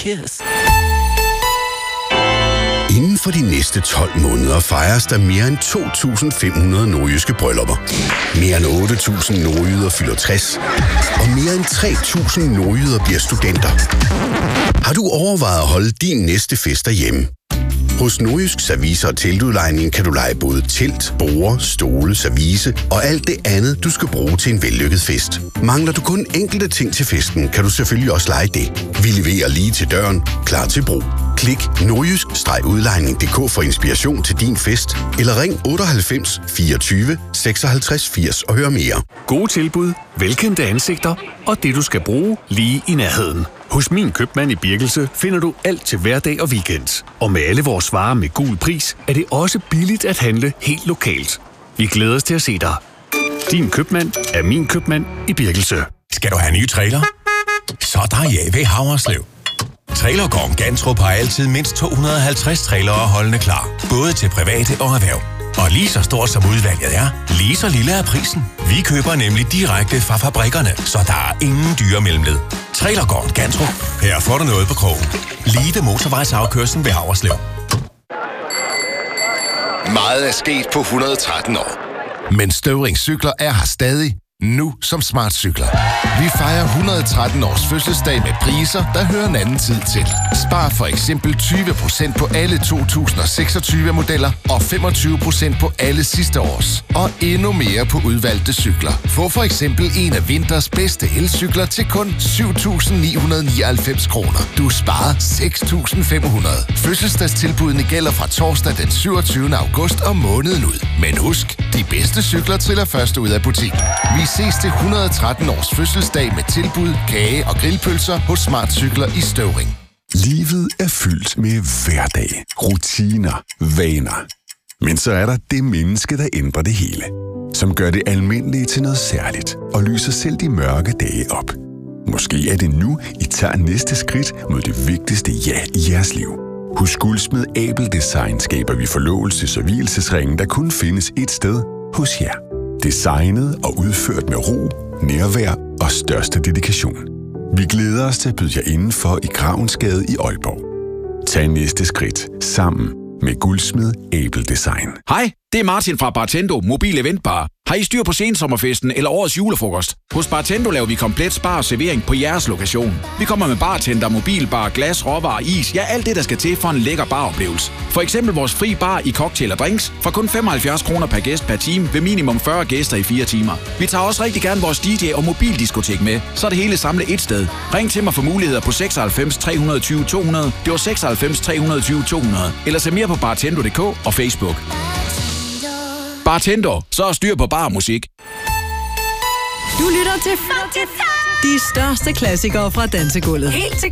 kiss. Inden for de næste 12 måneder fejres der mere end 2.500 nordjyske bryllupper. Mere end 8.000 nordjyder fylder 60, og mere end 3.000 nordjyder bliver studenter. Har du overvejet at holde din næste fest derhjemme? Hos Nordjysk Service og Teltudlejning kan du leje både telt, borde, stole, service og alt det andet, du skal bruge til en vellykket fest. Mangler du kun enkelte ting til festen, kan du selvfølgelig også leje det. Vi leverer lige til døren, klar til brug. Klik nordjysk-udlejning.dk for inspiration til din fest, eller ring 98 24 56 80 og hør mere. Gode tilbud, velkendte ansigter og det, du skal bruge lige i nærheden. Hos Min Købmand i Birkelse finder du alt til hverdag og weekend. Og med alle vores varer med gul pris, er det også billigt at handle helt lokalt. Vi glæder os til at se dig. Din købmand er Min Købmand i Birkelse. Skal du have en ny trailer? Så er der ja ved Haverslev. Trailergården Gantrup har altid mindst 250 trailere holdende klar. Både til private og erhverv. Og lige så stor som udvalget er, lige så lille er prisen. Vi køber nemlig direkte fra fabrikkerne, så der er ingen dyre mellemled. Trailergården Gantrup. Her får du noget på krogen. Lige ved motorvejsafkørslen ved Haverslev. Meget er sket på 113 år. Men Støvring Cykler er her stadig. Nu som smartcykler. Vi fejrer 113 års fødselsdag med priser, der hører en anden tid til. Spar for eksempel 20% på alle 2026-modeller og 25% på alle sidste års. Og endnu mere på udvalgte cykler. Få for eksempel en af vinters bedste elcykler til kun 7.999 kroner. Du sparer 6.500. Fødselsdagstilbudene gælder fra torsdag den 27. august og måneden ud. Men husk, de bedste cykler triller først ud af butik. Vi ses til 113 års fødselsdag med tilbud, kage og grillpølser hos Smartcykler i Støvring. Livet er fyldt med hverdag, rutiner, vaner. Men så er der det menneske, der ændrer det hele. Som gør det almindelige til noget særligt og lyser selv de mørke dage op. Måske er det nu, I tager næste skridt mod det vigtigste ja i jeres liv. Hos Guldsmed Abel Design skaber vi forlovelses- og vielsesringen, der kun findes ét sted hos jer. Designet og udført med ro, nærvær og største dedikation. Vi glæder os til at byde jer indenfor i Gravensgade i Aalborg. Tag næste skridt sammen med Guldsmed Abel Design. Hej, det er Martin fra Bartendo Mobil Eventbar. Har I styr på sensommerfesten eller årets julefrokost? Hos Bartendo laver vi komplet spar og servering på jeres lokation. Vi kommer med bartender, mobilbar, glas, råvarer, is, ja alt det, der skal til for en lækker baroplevelse. For eksempel vores fri bar i cocktail og drinks for kun 75 kroner per gæst per time ved minimum 40 gæster i 4 timer. Vi tager også rigtig gerne vores DJ og mobildiskotek med, så er det hele samlet et sted. Ring til mig for muligheder på 96 320 200. Det var 96 320 200. Eller se mere på bartendo.dk og Facebook. Bartender, så er styr på bar musik. Du lytter til de største klassikere fra dansegulvet. Helt til